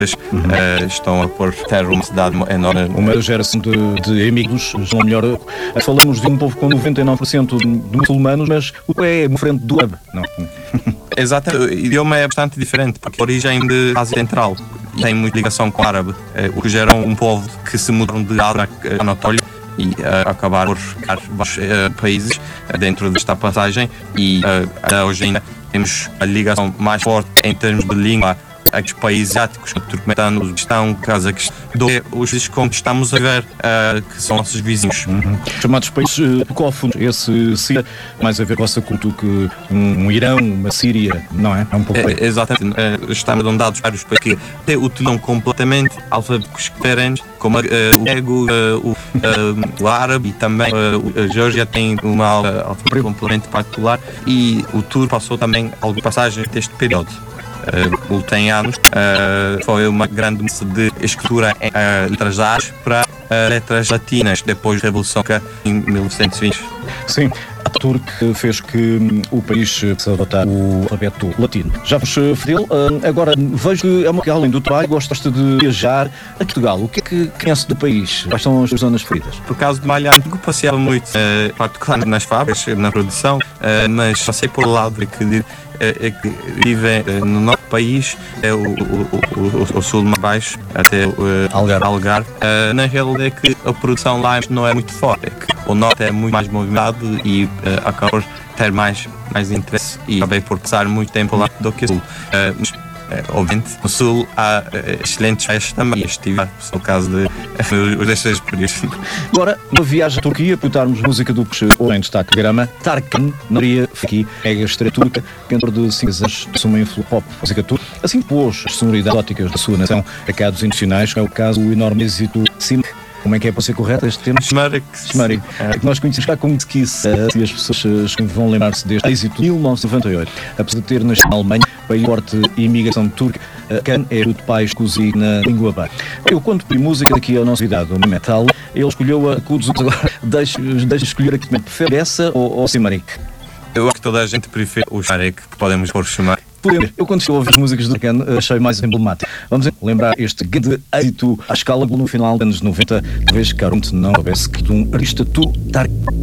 estão a pôr terra uma cidade enorme. Uma geração de amigos, ou melhor, falamos de um povo com 99% de muçulmanos, mas o que é diferente do árabe, não? Exato, o idioma é bastante diferente, porque a origem de Ásia Central tem muita ligação com o árabe, o que gera um povo que se mudaram de árabe a Anatólia e acabaram por ficar vários países dentro desta passagem e hoje ainda temos a ligação mais forte em termos de língua aqueles países asiáticos, o Turcomenistão, o Uzbequistão, o Cazaquistão, os países como estamos a ver, que são nossos vizinhos. Chamados países lusófonos, esse Síria, mais a ver com essa cultura que um Irão, uma Síria, não é? É um pouco exatamente. Estamos arredondados vários países que até utilizam completamente alfabéticos diferentes, como o grego, o árabe e também a Geórgia tem uma alfabeto completamente particular e o turco passou também algumas passagens deste período. Tem anos, foi uma grande mudança de escritura em letras árabes para letras latinas, depois da Revolução em 1920. Sim, a Turquia fez que o país se adotar o alfabeto latino. Já vos dele, agora vejo que é uma que além do trabalho gosta de viajar a Portugal. O que é que conhece do país? Quais são as zonas preferidas? Por causa de malhar, passeava muito, particularmente nas fábricas, na produção, mas passei por lado de que vive no nosso país, é o sul mais baixo, até Algarve. Na realidade é que a produção lá não é muito forte, é que o norte é muito mais movimentado e acaba por ter mais interesse e acabei por passar muito tempo lá do que o sul. Obviamente, no sul há excelentes festas também. Estive no caso de destas períodos. Agora, uma viagem à Turquia, para escutarmos música do que hoje em destaque grama. Tarkan, na Maria, aqui, mega estrela turca, cantor de 5 anos de suma influência pop, música turca. Assim pôs as sonoridades exóticas da sua nação a casos internacionais, é o caso do enorme êxito Simak. Como é que é para ser correto este tema? Shmarik. Que nós conhecemos cá como Kiss. E as pessoas vão lembrar-se deste êxito de 1998. Apesar de ter nascido na Alemanha, país forte imigração turca, Can é o de pais cozido na língua baixa. Eu, quando pedi música daqui à nossa idade, o metal, ele escolheu a Kudos. Agora, deixa escolher aqui, prefere essa ou Simarik? Eu acho que toda a gente prefere o Shmarik, que podemos pôr Shmarik. Eu, quando estou a ouvir as músicas do Can, achei mais emblemático. Vamos lembrar este grande êxito à escala no final dos anos 90, talvez Caronte não houvesse que um artista turco.